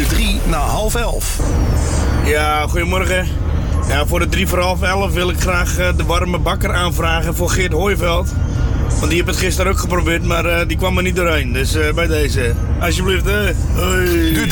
nu 3 na half 11. Ja, goedemorgen. Ja, voor de 3 voor half 11 wil ik graag de warme bakker aanvragen voor Geert Hooiveld. Want die heb het gisteren ook geprobeerd, maar die kwam er niet doorheen. Dus bij deze. Alsjeblieft, hoi. De